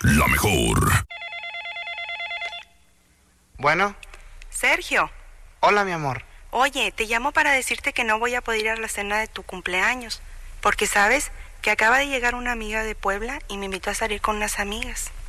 la mejor. Bueno. Sergio. Hola, mi amor. Oye, te llamo para decirte que no voy a poder ir a la cena de tu cumpleaños, porque sabes que acaba de llegar una amiga de Puebla y me invitó a salir con unas amigas.